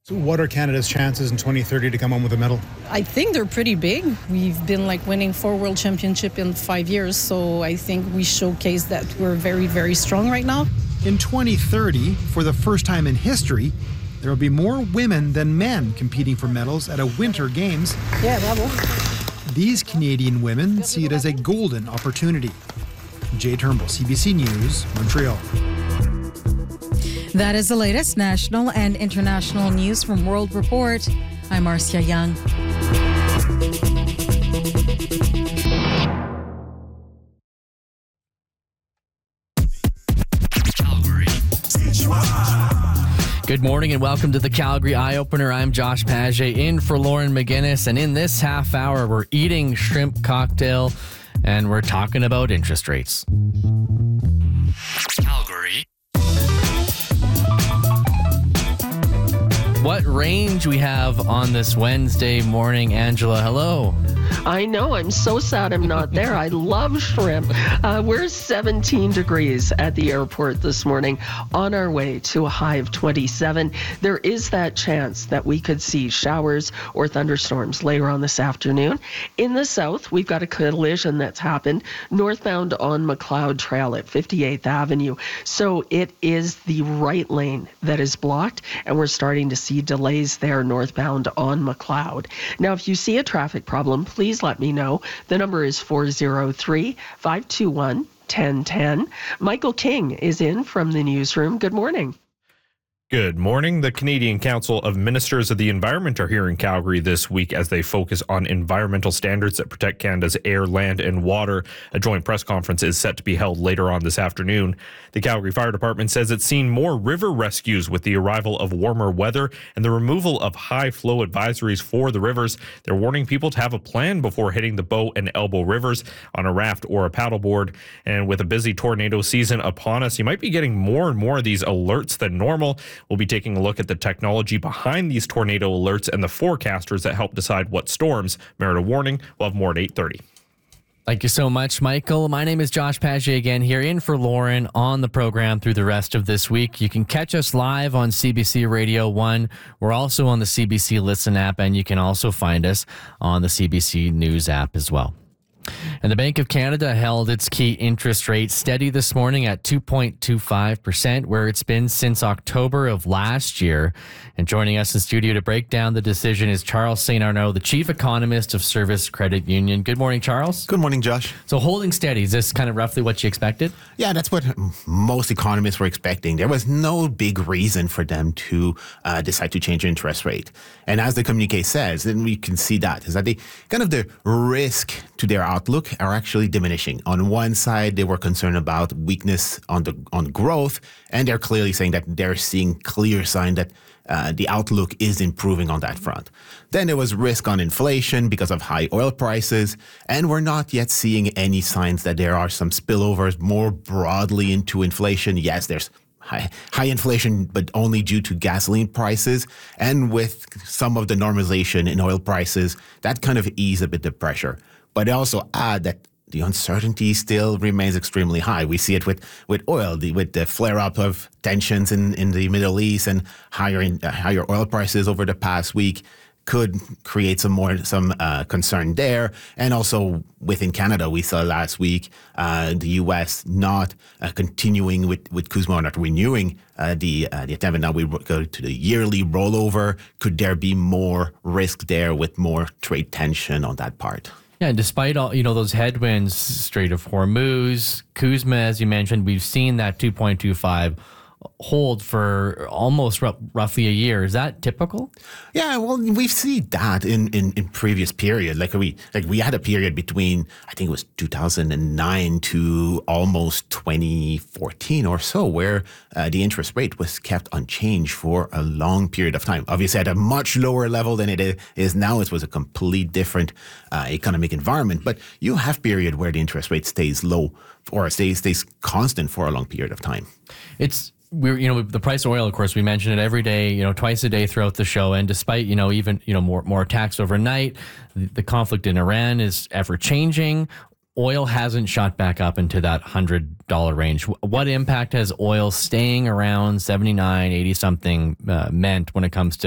So what are Canada's chances in 2030 to come home with a medal? I think they're pretty big. We've been winning 4 world championships in 5 years, so I think we showcase that we're very, very strong right now. In 2030, for the first time in history, there will be more women than men competing for medals at a Winter Games. Yeah, bravo. These Canadian women see it as a golden opportunity. Jay Turnbull, CBC News, Montreal. That is the latest national and international news from World Report. I'm Marcia Young. Good morning and welcome to the Calgary Eye Opener. I'm Josh Paget in for Lauren McGinnis, and in this half hour we're eating shrimp cocktail and we're talking about interest rates. Calgary. What range we have on this Wednesday morning, Angela? Hello. I know. I'm so sad I'm not there. I love shrimp. We're 17 degrees at the airport this morning, on our way to a high of 27. There is that chance that we could see showers or thunderstorms later on this afternoon. In the south, we've got a collision that's happened northbound on McLeod Trail at 58th Avenue. So it is the right lane that is blocked, and we're starting to see delays there northbound on McLeod. Now, if you see a traffic problem, please let me know. The number is 403-521-1010. Michael King is in from the newsroom. Good morning. Good morning. The Canadian Council of Ministers of the Environment are here in Calgary this week as they focus on environmental standards that protect Canada's air, land, and water. A joint press conference is set to be held later on this afternoon. The Calgary Fire Department says it's seen more river rescues with the arrival of warmer weather and the removal of high flow advisories for the rivers. They're warning people to have a plan before hitting the Bow and Elbow rivers on a raft or a paddleboard. And with a busy tornado season upon us, you might be getting more and more of these alerts than normal. We'll be taking a look at the technology behind these tornado alerts and the forecasters that help decide what storms merit a warning. We'll have more at 8:30. Thank you so much, Michael. My name is Josh Paget again here in for Lauren on the program through the rest of this week. You can catch us live on CBC Radio 1. We're also on the CBC Listen app, and you can also find us on the CBC News app as well. And the Bank of Canada held its key interest rate steady this morning at 2.25%, where it's been since October of last year. And joining us in studio to break down the decision is Charles St. Arnaud, the Chief Economist of Service Credit Union. Good morning, Charles. Good morning, Josh. So holding steady, is this kind of roughly what you expected? Yeah, that's what most economists were expecting. There was no big reason for them to decide to change interest rate. And as the communiqué says, and we can see that, is that they kind of the risk to their outlook are actually diminishing. On one side, they were concerned about weakness on growth, and they're clearly saying that they're seeing clear sign that the outlook is improving on that front. Then there was risk on inflation because of high oil prices, and we're not yet seeing any signs that there are some spillovers more broadly into inflation. Yes, there's high inflation, but only due to gasoline prices, and with some of the normalization in oil prices, that kind of ease a bit the pressure. But they also add that the uncertainty still remains extremely high. We see it with oil, with the flare-up of tensions in the Middle East and higher oil prices over the past week could create some concern there. And also within Canada, we saw last week the U.S. not continuing with CUSMA, not renewing the attempt. Now we go to the yearly rollover. Could there be more risk there with more trade tension on that part? Yeah, and despite all those headwinds, Strait of Hormuz, CUSMA, as you mentioned, we've seen that 2.25 hold for almost roughly a year. Is that typical? Yeah, well, we've seen that in previous period. Like we had a period between, I think it was 2009 to almost 2014 or so, where the interest rate was kept unchanged for a long period of time. Obviously, at a much lower level than it is now. It was a complete different economic environment. But you have period where the interest rate stays low or stays constant for a long period of time. The price of oil, of course, we mention it every day, twice a day throughout the show. And despite, even more attacks overnight, the conflict in Iran is ever changing. Oil hasn't shot back up into that $100 range. What impact has oil staying around 79, 80 something meant when it comes to